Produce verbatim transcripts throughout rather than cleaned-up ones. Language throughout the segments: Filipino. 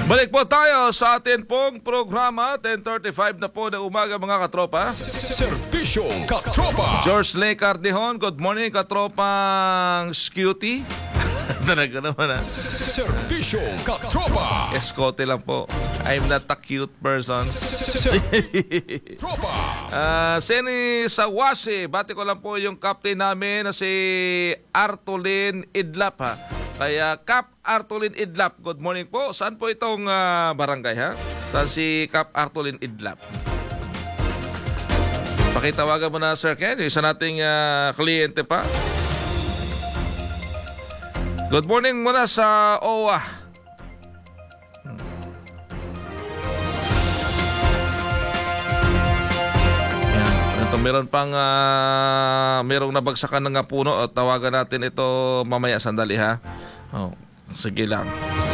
Balik po tayo sa atin pong programa. ten thirty-five na po ng umaga mga katropa. Serbisyong Katropa. George Lay Cardihon, good morning katropang Scutie. Talaga naman ha. Serbisyong Katropa. Escote lang po. I'm not a cute person. Tropa. Uh, Seni Sawasi, bati ko lang po yung captain namin na si Artolin Idlap ha. Kaya Cap Artolin Idlap, good morning po. Saan po itong uh, barangay ha? Saan si Cap Artolin Idlap? Pakitawagan mo na Sir Ken, isa nating uh, kliyente pa. Good morning muna sa O W A. Ito, meron pang uh, merong nabagsakan ng puno at tawagan natin ito mamaya, sandali ha. Oh, sige lang.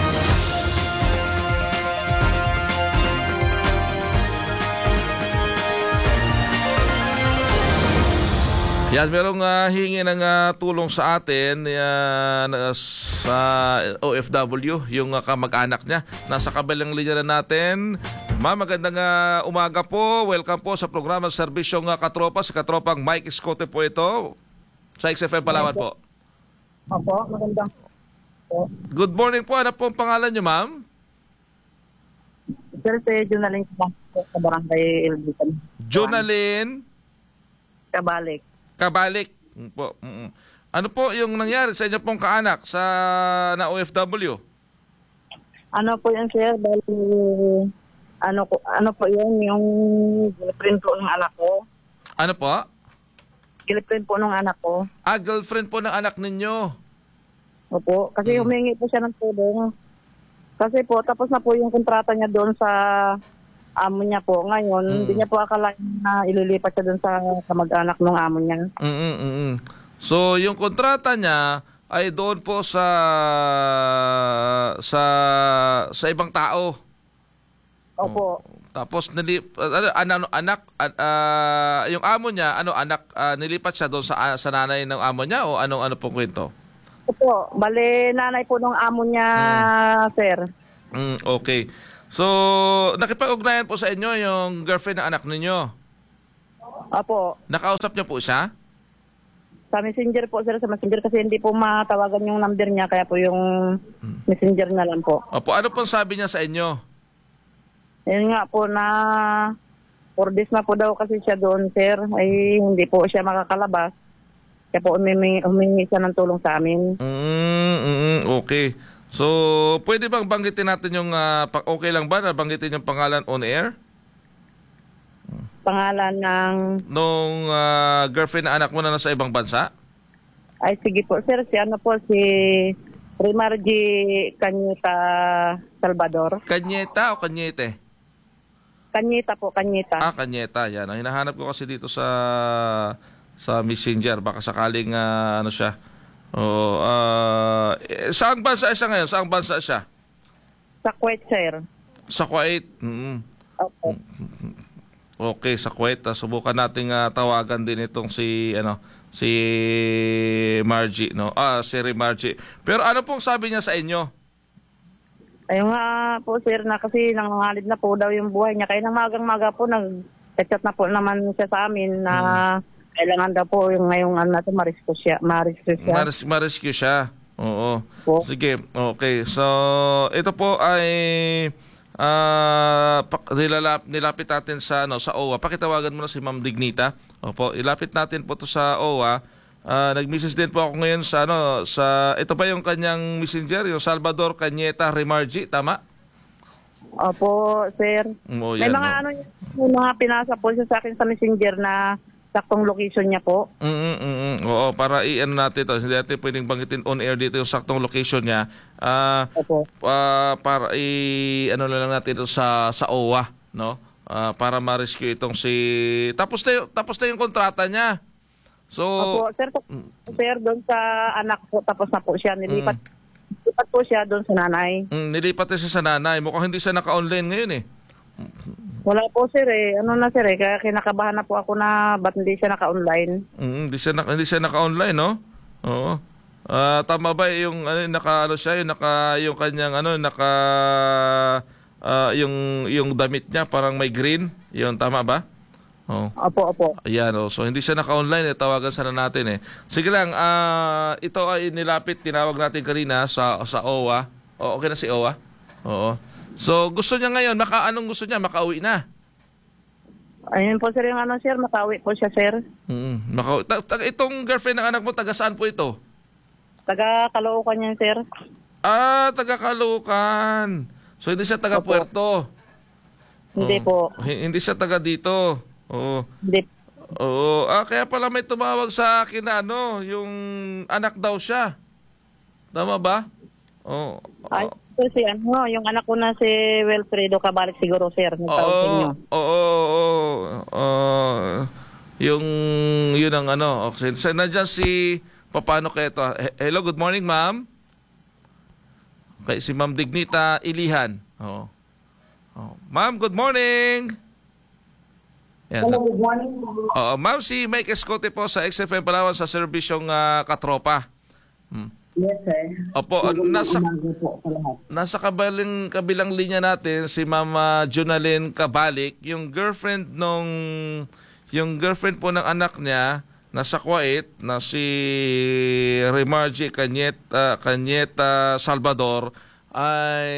Yan, merong uh, hingi ng uh, tulong sa atin uh, sa O F W, yung uh, kamag-anak niya. Nasa kabilang linya na natin. Ma'am, magandang uh, umaga po. Welcome po sa programa Serbisyong uh, Katropa. Si Katropang Mike Escote po ito. Sa X F M Palawan po. Opo, magandang po. Good morning po. Ano po ang pangalan niyo, ma'am? Sir, si Jonalyn sa Barangay Ilbitan. Jonalyn Kabalik. Kabalik. Po. Ano po yung nangyari sa inyo pong kaanak sa na O F W? Ano po yan, sir? Dahil, ano, ko, ano po yun, yung girlfriend po ng anak ko. Ano po? Girlfriend po ng anak ko. Ah, girlfriend po ng anak ninyo. Opo, kasi Hmm. humingi po siya ng tulong. Kasi po, tapos na po yung kontrata niya doon sa amo niya po. Ngayon, Hmm. hindi niya po akalain na ililipat siya doon sa kamag-anak ng amo niya. Mm, mm, mm. So, yung kontrata niya ay doon po sa sa sa ibang tao. Opo. Tapos nili, ano, ano anak uh, uh, yung amo niya, ano anak uh, nilipat siya doon sa sa nanay ng amo niya o anong ano pong kwento? Opo, bale nanay po ng amo niya, sir. Mm, okay. So, nakipag-ugnayan po sa inyo yung girlfriend ng anak ninyo. Opo. Nakausap niyo po siya? Sa messenger po, sir, sa messenger kasi hindi po matawagan yung number niya, kaya po yung messenger na lang po. Opo, ano pong sabi niya sa inyo? Yun nga po na four days na po daw kasi siya doon, sir. Ay hindi po siya makakalabas. Kaya po humingi, humingi siya ng tulong sa amin. Mm, mm, okay. So, pwede bang banggitin natin yung, uh, okay lang ba na banggitin yung pangalan on air? Pangalan ng... Nung uh, girlfriend na anak mo na nasa ibang bansa? Ay sige po, sir. Si ano po, si Rimarji Cañeta Salvador. Kanyeta o Kanyete? Cañeta po, Cañeta. Ah, Kanyeta. Yan. Ang hinahanap ko kasi dito sa sa Messenger. Baka sakaling uh, ano siya. Oh, uh, eh, saang bansa siya ngayon? Saang bansa siya? Sa Kuwait, sir. Sa Kuwait. Mm. Opo. Okay, sa Kuwait. Uh, subukan nating uh, tawagan din itong si ano si Margie, no? Ah, si Margie. Pero ano pong sabi niya sa inyo? Ayun nga po, sir, na kasi nangangalid na po daw yung buhay niya. Kaya nang magang-maga po, nag-chat na po naman siya sa amin na hmm. kailangan daw po yung ngayong ano natin, ma-rescue siya. Ma-rescue siya. Mares- ma-rescue siya. Oo. Po. Sige, okay. So, ito po ay uh, nilalap, nilapit natin sa, ano, sa O W A. Pakitawagan mo na si Ma'am Dignita. Opo, ilapit natin po to sa O W A. Uh, nag-message din po ako ngayon sa, ano, sa, ito pa yung kanyang messenger, yung Salvador Cañeta Rimarji, tama? Opo, sir. Oh, May yan, mga oh. ano, may mga pinasa po siya sa akin sa messenger na saktong location niya po. Mm, mm, mm. Oo, para i-ano natin ito. Hindi natin pwedeng banggitin on air dito yung saktong location niya. Ah, Opo. uh, para i-ano na lang natin ito sa sa O W A, no? Ah, para ma-rescue itong si tapos na yung, tapos na yung kontrata niya. So, Opo, sir, sir, doon sa anak po, tapos na po siya. Nilipat, nilipat po siya doon sa nanay. mm, nilipat na siya sa nanay. Mukhang hindi siya naka-online ngayon eh. Wala po, sir, eh. Ano na, sir, eh. Kaya kinakabahan na po ako na ba't hindi siya naka-online. Mm, hindi siya, naka, hindi siya naka-online, no? Oo. Ah, tama ba yung ano yung naka ano siya, yung naka yung kanyang ano naka ah, yung yung damit niya parang may green, yun tama ba? Oh. Opo, opo. Ayan, oh. So hindi siya naka-online, eh. Tawagan sana natin eh. Sige lang, ah, ito ay nilapit, tinawag natin kanina sa sa O W A. O, okay na si O W A? Oo. So gusto niya ngayon, maka anong gusto niya? Makauwi na. Ayun po sir yung ano sir, makauwi po siya sir. Mm, makauwi. Ta- ta- itong girlfriend ng anak mo, taga saan po ito? Taga Caloocan yan sir. Ah, taga Caloocan. So hindi siya taga Opo. Puerto. Hindi Oh. po. H- Hindi siya taga dito. Oo. Hindi. Oo. Ah, kaya pala may tumawag sa akin na ano, yung anak daw siya. Tama ba? Oo. Ay, so si ano, yung anak ko na si Wilfredo Cabalik siguro sir. Nagtawag sa inyo. Oo. Oo. Oo. Yung, yun ang ano. Okay. So, nandiyan si, paano kaya ito? He- Hello, good morning, ma'am. Okay, si Ma'am Dignita Ilihan. Oo. Oh. Ma'am, good morning. Yan, sa- good morning. Oo, ma'am, si Mike Escote po sa X F M Palawan sa serbisyong ah, Katropa. Hmm. Yes sir. Opo, nasa, nasa kabilang, kabilang linya natin si Mama Jonalyn Cabalik, yung girlfriend nung, yung girlfriend po ng anak niya, nasa Kuwait, na si Remargie Cañeta, Cañeta Salvador, ay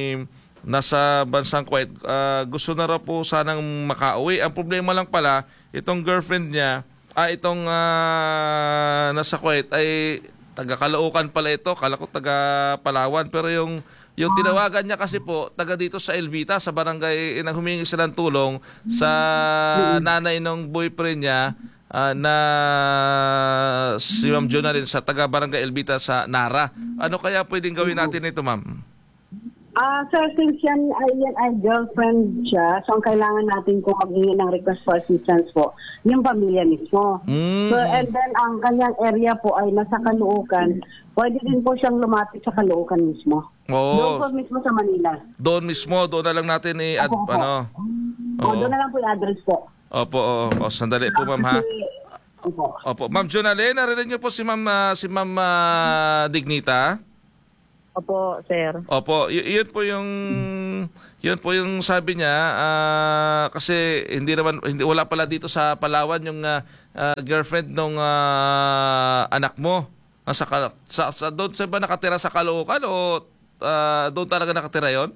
nasa bansang Kuwait. Ah, gusto na raw po sanang makauwi. Ang problema lang pala, itong girlfriend niya, ah, itong ah, nasa Kuwait ay taga Caloocan pala ito. Kala ko taga Palawan. Pero yung, yung tinawagan niya kasi po, taga dito sa Elvita, sa barangay, nang humingi sila ng tulong sa nanay ng boyfriend niya, ah, na si Ma'am Jonalyn sa taga barangay Elvita sa Nara. Ano kaya pwedeng gawin natin ito, ma'am? Ah, sir, since yan ay, yan ay girlfriend siya, so ang kailangan natin kung maghingi ng request for assistance po, yung pamilya mismo. Mm. So, and then ang kanyang area po ay nasa Caloocan, pwede din po siyang lumapit sa Caloocan mismo. Doon Oo. po mismo sa Manila. Doon mismo, doon na lang natin i-add, Opo, opo. ano. O, Oo. doon na lang po yung address po. Opo, oo. O, sandali po, ma'am, ha? Kasi, opo. Opo. Ma'am Jonalyn, narinig niyo po si Ma'am, ah, si Ma'am ah, Dignita? Opo sir. Opo, y- yun po yung yun po yung sabi niya, ah, kasi hindi naman hindi wala pala dito sa Palawan yung ah, ah, girlfriend nung ah, anak mo. Nasa Ka- sa, sa doon sa ba nakatira sa Caloocan o ah, doon talaga nakatira yon?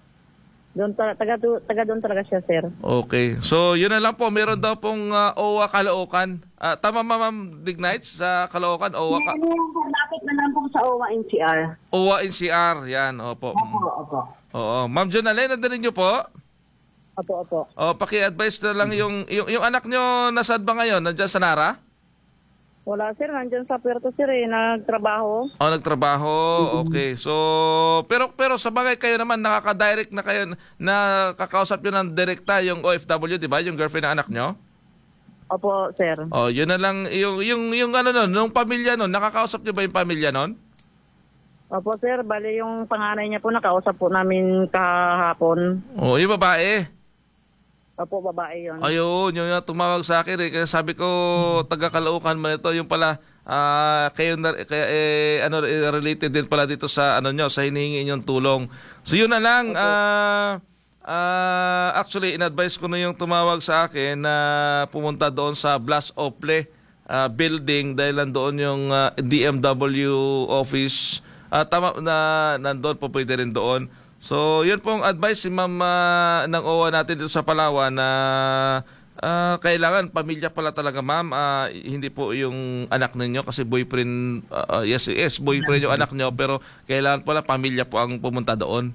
Doon ta- taga do- taga doon talaga siya sir. Okay. So, yun na lang po. Meron daw pong ah, O W A Caloocan. Ah, tama ba, Ma'am Dignites, sa Caloocan? O W A, Ka- Ano yung lapit na lang po sa O W A N C R. O W A N C R. Yan, opo. Opo, opo. Oo. Ma'am Jonalyn, nandun niyo po? Opo, opo. O, paki-advise na lang yung, yung, yung anak nyo, nasaan ba ngayon? Nandiyan sa Nara? Wala sir, nandyan sa Puerto sir eh, nagtrabaho. O, nagtrabaho. Okay. So, pero pero sa bagay kayo naman, nakaka-direct na kayo, nakakausap nyo ng direkta yung O F W, di ba? Yung girlfriend ng anak nyo? Opo sir. O, yun na lang, yung, yung, yung ano nun, yung pamilya nun, nakakausap nyo ba yung pamilya nun? Opo sir, bali yung panganay niya po nakausap po namin kahapon. O, yung babae. Opo, babae yun. Ayun, yun yung tumawag sa akin eh. Kaya sabi ko, taga Caloocan man ito. Yung pala, ah, kayo na, kaya, eh, ano, eh, related din pala dito sa, ano nyo, sa hinihingi nyong tulong. So yun na lang, ah, ah, actually, in-advise ko na yung tumawag sa akin na pumunta doon sa Blas Ople ah, building dahil nandoon yung ah, D M W office. Ah, tama na, nandoon po pwede rin doon. So, yun pong advice si Ma'am ah, ng O W A natin dito sa Palawan na ah, kailangan pamilya pala talaga, ma'am. Ah, hindi po yung anak ninyo kasi boyfriend, ah, yes, yes, boyfriend yung anak nyo, pero kailangan pala pamilya po ang pumunta doon.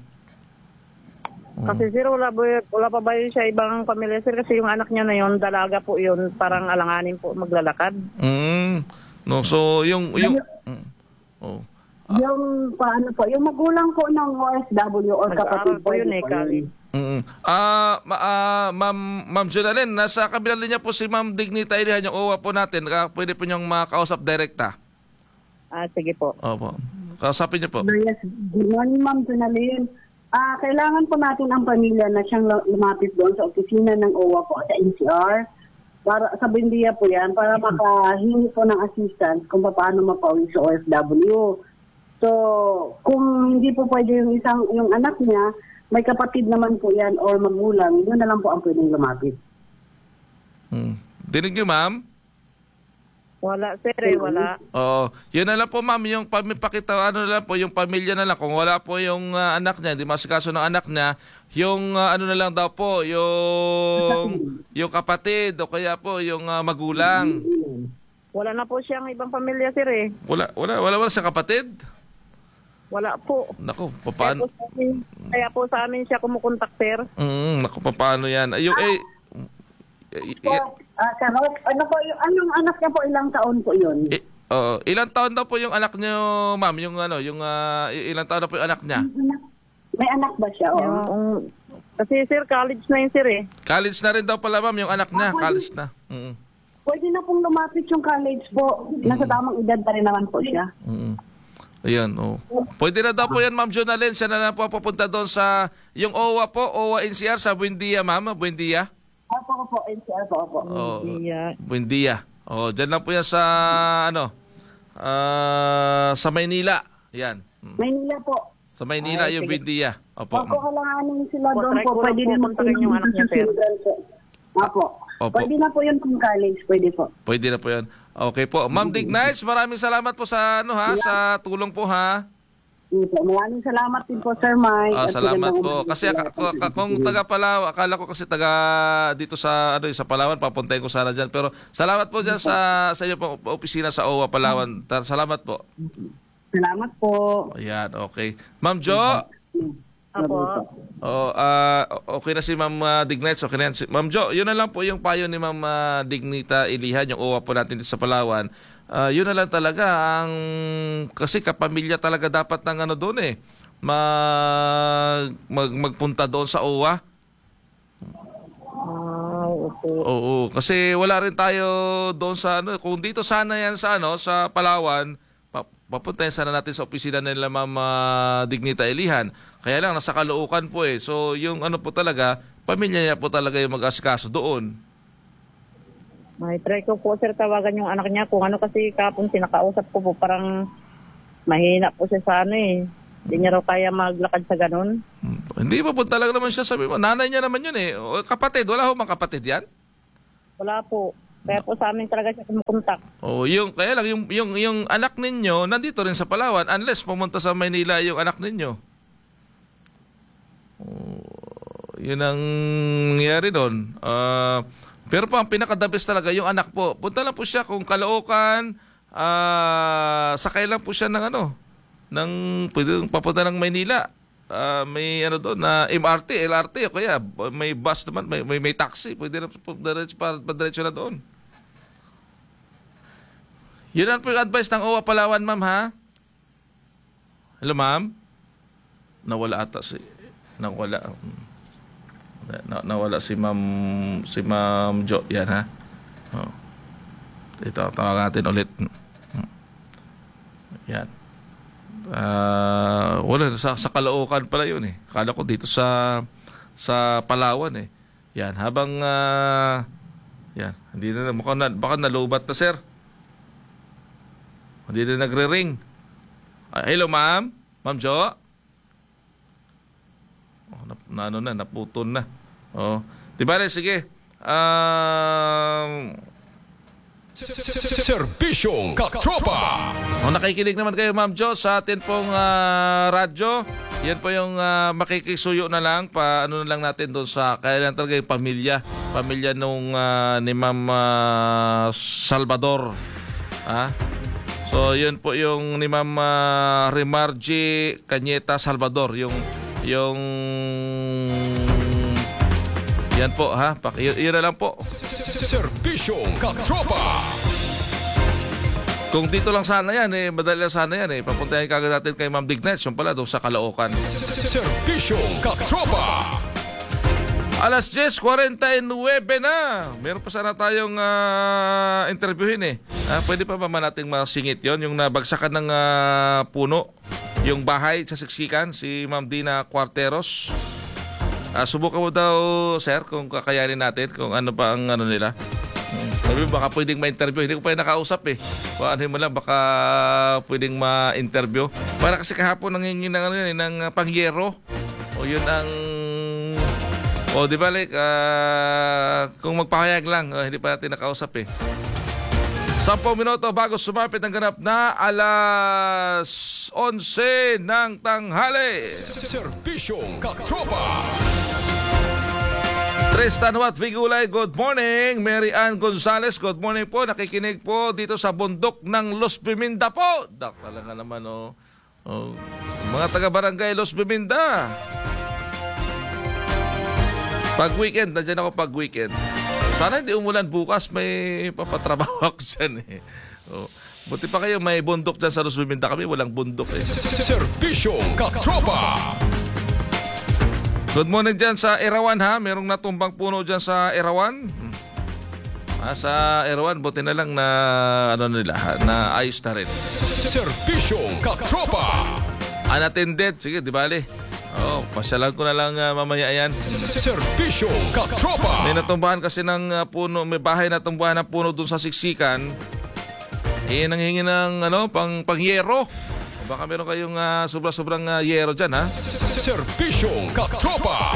Kasi sir, wala, ba- wala pa ba yun siya ibang pamilya sir? Kasi yung anak niya na yun, dalaga po yun, parang alanganin po maglalakad. Mm. No, so, yung... yung mm. Oh. Yung paano po, yung magulang po ng O F W or Nag-aaral kapatid po yun eh, po Kali. Mm. Ah, ma- ah, Ma'am Ma'am Jonalyn, nasa kabilang linya po si Ma'am Dignita Ilihan, yung O W A po natin. Ah, pwede po niyong makausap direkta. Ah, sige po. Opo. Kausapin niyo po. Yes, good morning, Ma'am Jonalyn. Ah, kailangan po natin ang pamilya na siyang lumapit doon sa opisina ng O W A po sa N C R para sa Buendia po yan, para makahingi po ng assistance kung paano mapauwi sa O F W. So, kung hindi po pwede yung isang yung anak niya, may kapatid naman po yan or magulang, yun na lang po ang pwedeng lumapit. Hmm. Dinig niyo, ma'am? Wala, sir, eh, wala. Oo. Yun na lang po, ma'am. Yung pamipakita, ano na lang po, yung pamilya na lang. Kung wala po yung uh, anak niya, hindi masikaso ng anak niya, yung uh, ano na lang daw po, yung, yung kapatid o kaya po yung uh, magulang. Wala na po siyang ibang pamilya, sir, eh. Wala, wala, wala, wala sa kapatid? Wala po. Naku, Kaya paano? po sa amin, kaya po sa amin siya kumukontak, sir. Mm, naku, paano yan? Ay, yung, eh, eh, So, ah, sir, ano po, yung, anong anak niya po, ilang taon po yun? eh, oh, ilang taon daw po yung anak niyo, ma'am? Yung ano, yung uh, ilang taon daw po yung anak niya? May anak ba siya? Oh? Yung, kasi, sir, college na yun, sir, eh. College na rin daw pala, ma'am, yung anak niya. College na. Mm. Pwede na pong lumapit yung college po. Nasa tamang edad pa rin naman po siya. Mm. Ayan, oh. Pwede na daw po yan, ma'am Jonalyn. Siya na lang po papunta doon sa, yung O W A po, O W A N C R sa Buendia, ma'am. Buendia. Opo po, N C R po, opo. Oh, Yeah. Buendia. Oh, dyan lang po yan sa, ano, ah, sa Maynila. Yan. Mm. Maynila po. Sa Maynila, yung Buendia. Opo. Opo, kailanganin sila Opo, doon try po. ko lang Pwede po na kontakin yung anak niya, sir. po. Opo. Opo. Pwede na po yun kung college. Pwede po. Pwede na po yan. Okay po. Ma'am Dignites, maraming salamat po sa, ano ha, sa tulong po ha. Opo. Maraming salamat din po, Sir Mike. Ah, At salamat magandang po. umaga Kasi po ak- lahat. ako- ako- kung taga Palawan, akala ko kasi taga dito sa ano sa Palawan, papuntahin ko sana diyan. Pero salamat po diyan sa sa iyo po opisina sa O W A Palawan. Ta- Salamat po. Salamat po. Ayan, okay. Ma'am Jo, Apo. oh, ah, okay na si Ma'am uh, Dignites, okay na yan. Si- Ma'am Jo, yun na lang po yung payo ni Ma'am ah, Dignita Ilihan, yung O W A po natin dito sa Palawan. Ah, yun na lang talaga ang kasi kapamilya talaga dapat ng ano doon eh. Mag, mag magpunta doon sa O W A. Ah, opo. Oo, kasi wala rin tayo doon sa ano, kung dito sana yan sa ano, sa Palawan, pa- papuntahin sana natin sa opisina nila Ma'am ah, Dignita Ilihan. Kaya lang nasa Caloocan po eh. So yung ano po talaga, pamilya niya po talaga yung mag-asikaso doon. May try ko po, sir, tawagan yung anak niya. Kung ano kasi kapon sinakausap ko po, parang mahina po siya sa ano eh. Hindi niya raw kaya maglakad sa ganun. Hmm, Hindi pa punta lang naman siya, sabi mo. Nanay niya naman yun eh. O, kapatid, wala ho mang kapatid yan? Wala po. Kaya po sa amin talaga siya kumukontak. O, yung, kaya lang, yung, yung, yung anak ninyo, nandito rin sa Palawan, unless pumunta sa Maynila yung anak ninyo. O, yun ang nangyari doon. Ah... Pero po, ang pinaka-the best talaga, yung anak po, punta lang po siya kung Caloocan, ah sakay lang po siya ng ano, ng, pwede papunta ng Maynila. Ah, may ano doon, na M R T, L R T, o kaya may bus naman, may, may, may taxi, pwede na po diretso, padiretso na doon. Yun lang po yung advice ng O W A Palawan, ma'am, ha? Hello, ma'am? Nawala ata si, nawala. Na, nawala si Ma'am si Ma'am Jo yan ha. Oh. Ito tawagan natin ulit. Yan. Ah, uh, wala sa, sa Caloocan pala 'yun eh. Akala ko dito sa sa Palawan eh. Yan, habang uh, yan, hindi na mukhang na, baka nalubat na sir. Hindi na nagre-ring. Ah, hello ma'am. Ma'am Jo. Oh, na, na ano na, naputol na. Oh. Di ba rin, sige. Um, Serbisyong Katropa. oh, nakikinig naman kayo, Ma'am Jo, sa atin pong uh, radyo. Yan po yung uh, makikisuyo na lang. Pa, ano na lang natin doon sa, kaya lang talaga yung pamilya. Pamilya nung uh, ni Ma'am uh, Salvador. Ha? So, yun po yung ni Ma'am uh, Remargie Cañeta Salvador. Yung yung yan po ha, Pak, y- yun na lang po. Serbisyong Katropa. Kung dito lang sana yan eh, madali lang sana yan eh. Papuntahin kagad natin kay Ma'am Dignites, yung pala doon sa Caloocan. Serbisyong Katropa. Alas diyes forty-nine na. Meron pa sana tayong uh, interviewin eh. Uh, pwede pa ba man nating masingit yon yung nabagsakan ng uh, puno, yung bahay sa Siksikan, si Ma'am Dina Cuarteros. Uh, subukan mo daw, sir, kung kakayanin natin, kung ano pa ang ano nila. Hmm. Sabi mo, baka pwedeng ma-interview. Hindi ko pa yung nakausap eh. Paano mo lang, baka pwedeng ma-interview. Para kasi kahapon nangingi ng, ano, yun, ng pangyero. O yun ang... O di ba like, uh, kung magpahayag lang, uh, hindi pa natin nakausap eh. Sampung minuto bago sumapit ang ganap na alas onse ng tanghali. Serbisyong Katropa. Tristan Watt Vigulay, good morning. Mary Ann Gonzales, good morning po. Nakikinig po dito sa bundok ng Los Biminda po. Dak talaga naman oh. oh. Mga taga-barangay Los Biminda. Pag weekend, nandiyan ako pag weekend. Sana hindi umulan bukas, may papatrabaho ako dyan eh. Oh. Buti pa kayo may bundok dyan sa Los Biminda, kami walang bundok eh. Serbisyong Katropa. Good morning dyan sa Erawan ha. Merong natumbang puno dyan sa Erawan. Ah, sa Erawan, buti na lang na ano nila, na ayos na rin. Serbisyong Katropa. Unattended, sige, di bali. Oh, pasyalan ko na lang uh, mamaya yan. Serbisyong Katropa. May natumbahan kasi ng uh, puno, may bahay na tumbahan ng puno dun sa Siksikan. Eh, nanghingi ng ano, pang, pang yero. Baka meron kayong uh, sobra-sobrang uh, yero dyan ha. Serbisyong Katropa.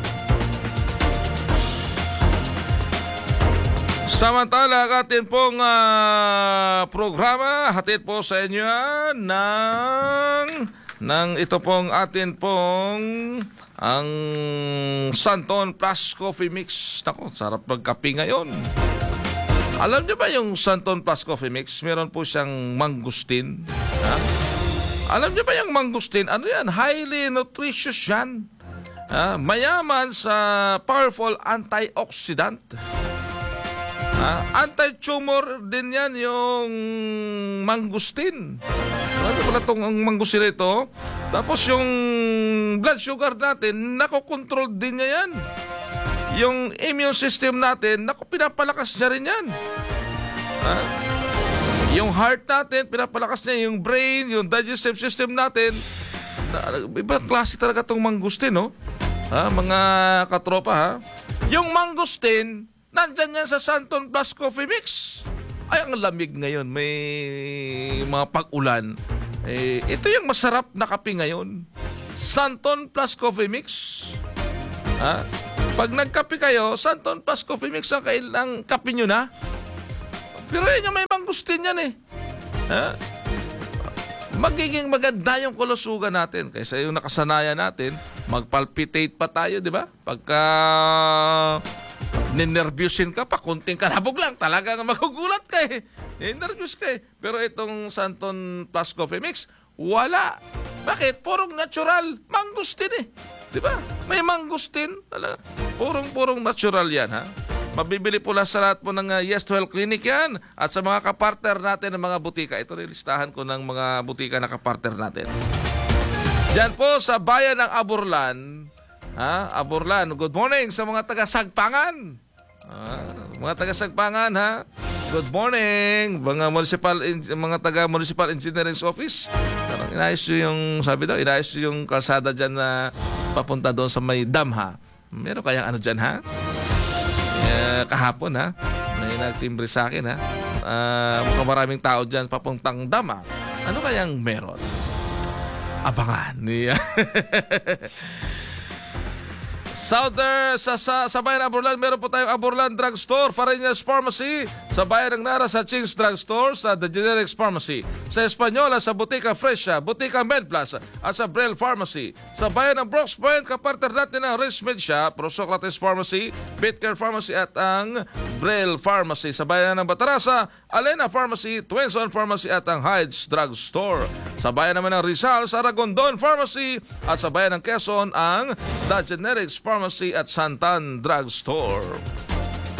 Samantala, ang atin pong uh, programa, hatid po sa inyo uh, ng, ng ito pong atin pong ang Santon Plus Coffee Mix. Naku, sarap magkape ngayon. Alam niyo ba yung Santon Plus Coffee Mix? Meron po siyang mangustin. Ha? Alam niyo ba yung mangustin? Ano yan? Highly nutritious yan. Ha? Mayaman sa powerful antioxidant. Ha? Anti-tumor din yan yung mangustin. Ano pala itong mangustin ito? Tapos yung blood sugar natin, nakokontrol din niya yan. Yung immune system natin, naku, pinapalakas niya rin yan. Ha? Yung heart natin, pinapalakas niya. Yung brain, yung digestive system natin. Ibang klase talaga itong mangustin, no? Ha? Mga katropa, ha? Yung mangustin, nandyan yan sa Santon Plus Coffee Mix. Ay, ang lamig ngayon. May mga pag-ulan. Eh, ito yung masarap na kape ngayon. Santon Plus Coffee Mix. Ha? Pag nagkape kayo, Santon Plus Coffee Mix ang kailang kape nyo na. Pero yun yung may mangustin yan eh. Ha? Magiging maganda yung kulusugan natin kaysa yung nakasanayan natin, magpalpitate pa tayo, di ba? Pagka ninervyusin ka pa, kunting kalabog lang, talagang magugulat ka eh. Ninervyus ka eh. Pero itong Santon Plus Coffee Mix, wala. Bakit? Purong natural. Mangustin eh. Di ba? May mangustin. Purong-purong natural yan ha. Mabibili po lang sa lahat po ng uh, Yes to Health Clinic yan at sa mga kapartner natin ng mga butika. Ito rin listahan ko ng mga butika na kapartner natin. Diyan po sa bayan ng Aburlan, ha? Aburlan, good morning sa mga taga-Sagpangan. Ah, mga taga-Sagpangan ha. Good morning mga municipal mga taga-municipal engineering office. Inayos yung sabi daw, inayos yung kalsada diyan na papunta doon sa may dam ha. Meron kayang ano diyan ha? Uh, kahapon ha, may nagtimbre sa akin ha. Uh, mukhang maraming tao dyan papuntang dama. Ano kayang meron? Abangan niya. Southern, sa, sa, sa bayan ng Aburlan, meron po tayong Aburlan Drugstore, Farenias Pharmacy, sa bayan ng Nara, sa Ching's Drugstore, sa The Generics Pharmacy, sa Espanyola, sa Butika Fresha, Butika Medplus, at sa Brel Pharmacy. Sa bayan ng Brooks Point, kapartner natin ang Rich Med Shop, Prosocrates Pharmacy, Bitcare Pharmacy, at ang Brel Pharmacy. Sa bayan ng Batarasa, Alena Pharmacy, Twinson Pharmacy, at ang Hyde's Drugstore. Sa bayan naman ng Rizal, sa Ragondon Pharmacy, at sa bayan ng Quezon, ang The Generics Pharmacy at Santan Drugstore.